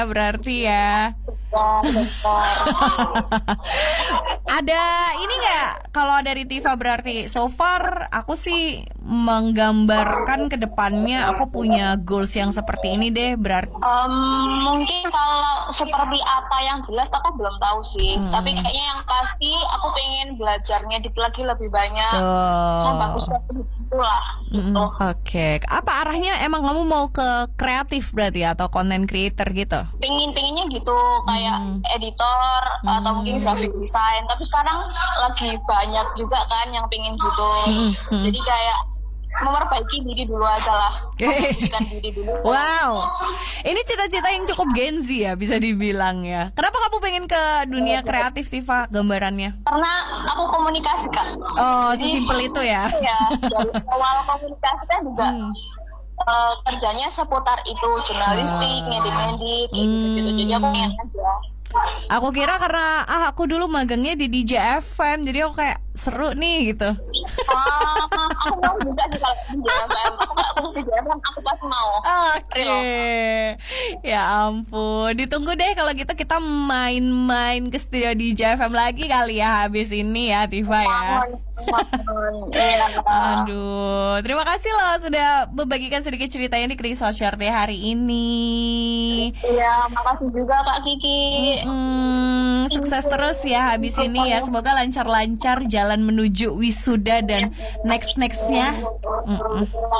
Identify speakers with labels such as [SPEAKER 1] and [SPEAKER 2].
[SPEAKER 1] berarti ya. Ada ini nggak kalau dari Tifa? Berarti so far aku sih menggambarkan ke depannya aku punya goals yang seperti ini deh berarti.
[SPEAKER 2] Mungkin kalau seperti apa yang jelas aku belum tahu sih. Tapi kayaknya yang pasti aku pengen belajarnya lagi lebih banyak. Bagus itulah. Gitu.
[SPEAKER 1] Oke. Apa arahnya? Emang kamu mau ke kreatif berarti atau content creator gitu?
[SPEAKER 2] Pengennya gitu kayak editor atau mungkin graphic design. Tapi sekarang lagi banyak juga kan yang pengen gitu. Jadi kayak memperbaiki diri dulu aja lah. Memperbaikkan diri dulu.
[SPEAKER 1] Wow, ini cita-cita yang cukup Gen Z ya bisa dibilang ya. Kenapa kamu pengen ke dunia kreatif, Tifa, gambarannya?
[SPEAKER 2] Karena aku komunikasi Kak.
[SPEAKER 1] Oh, sesimpel itu ya?
[SPEAKER 2] Iya, dari awal komunikasi kan juga kerjanya seputar itu, jurnalistik, ngedit-ngedit, gitu-gitu. Jadi aku pengen aja.
[SPEAKER 1] Aku kira karena aku dulu magangnya di DJ FM, jadi aku kayak seru nih gitu.
[SPEAKER 2] Aku mau juga sih kalau di DJ FM. Aku nggak kursi DJ FM, aku pasti mau.
[SPEAKER 1] Oke. Ya ampun, ditunggu deh kalau gitu kita main-main ke studio DJ FM lagi kali ya habis ini ya, Tifa ya. Aduh, terima kasih loh sudah membagikan sedikit ceritanya di Kering Social Day hari ini.
[SPEAKER 2] Iya, makasih juga Kak Kiki.
[SPEAKER 1] Sukses terus ya habis ini ya. Semoga lancar-lancar jalan menuju wisuda dan next-nextnya.